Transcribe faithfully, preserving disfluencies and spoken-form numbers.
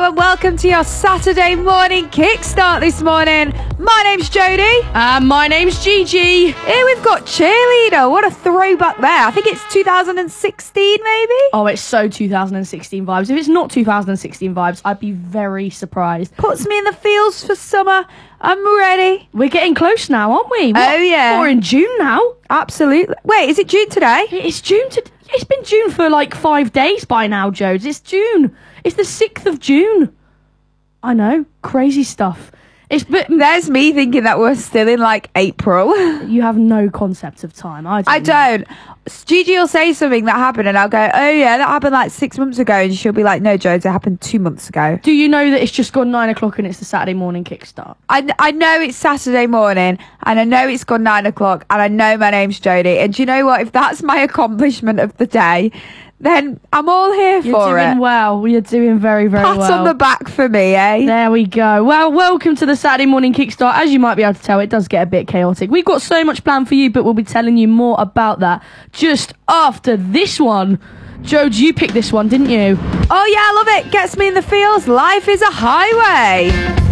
and welcome to your Saturday morning kickstart this morning. My name's Jodie. And uh, my name's Gigi. Here we've got Cheerleader. What a throwback there. I think it's two thousand sixteen maybe? Oh, it's so two thousand sixteen vibes. If it's not two thousand sixteen vibes, I'd be very surprised. Puts me in the feels for summer. I'm ready. We're getting close now, aren't we? What? Oh, yeah. We're in June now. Absolutely. Wait, is it June today? It's June today. It's been June for like five days by now, Jodes. It's June. It's the sixth of June. I know. Crazy stuff. It's but There's me thinking that we're still in like April. You have no concept of time. I don't. I don't. Gigi will say something that happened and I'll go, oh yeah, that happened like six months ago. And she'll be like, no, Jodes, it happened two months ago. Do you know that it's just gone nine o'clock and it's the Saturday morning kickstart? I, I know it's Saturday morning and I know it's gone nine o'clock and I know my name's Jodie. And do you know what? If that's my accomplishment of the day, then I'm all here You're for doing it. well. You're doing very, very Pat well. on the back for me, eh? There we go. Well, welcome to the Saturday morning kickstart. As you might be able to tell, it does get a bit chaotic. We've got so much planned for you, but we'll be telling you more about that just after this one. Jodes, you picked this one, didn't you? Oh yeah, I love it. Gets me in the feels. Life is a highway.